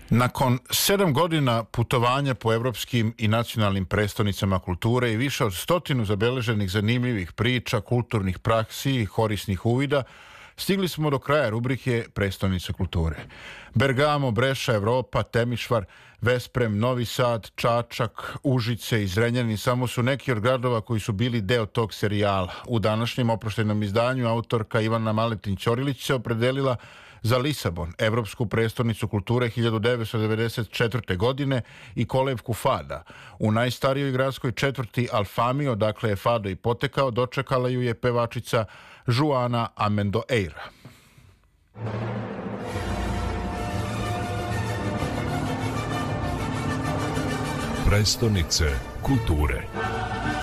Nakon 7 godina putovanja po evropskim i nacionalnim prestonicama kulture i više od 100 zabeleženih zanimljivih priča, kulturnih praksi i korisnih uvida, stigli smo do kraja rubrike Prestonice kulture. Bergamo, Breša, Evropa, Temišvar, Vesprem, Novi Sad, Čačak, Užice i Zrenjanin samo su neki od gradova koji su bili deo tog serijala. U današnjem oproštenom izdanju autorka Ivana Maletin-Ćorilić se opredelila za Lisabon, evropsku prestonicu kulture 1994. godine i kolevku Fada. U najstarijoj gradskoj četvrti Alfami, odakle je Fado i potekao, dočekala ju je pevačica Joana Amendoeira. Prestonice kulture.